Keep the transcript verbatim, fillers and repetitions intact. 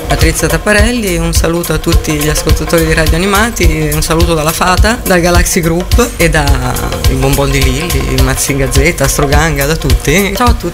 Patrizia Tapparelli, un saluto a tutti gli ascoltatori di Radio Animati, un saluto dalla Fata, dal Galaxy Group e da il Bonbon di Lilli, Mazinga Z, Astroganga, da tutti. Ciao a tutti.